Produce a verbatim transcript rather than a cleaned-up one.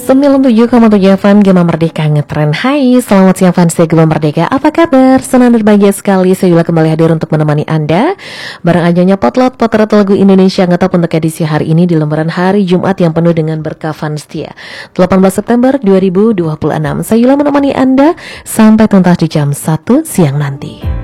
sembilan puluh tujuh koma tujuh F M Gema Merdeka ngetren. Hai, selamat siang fans Gema Merdeka. Apa kabar? Senang dan bahagia sekali saya Yula kembali hadir untuk menemani Anda bareng ajanya Potlot Potret Lagu Indonesia Ngetop untuk edisi hari ini di lembaran hari Jumat yang penuh dengan berkah fans setia delapan belas September dua ribu dua puluh enam. Saya Yula menemani Anda sampai tuntas di jam satu siang nanti.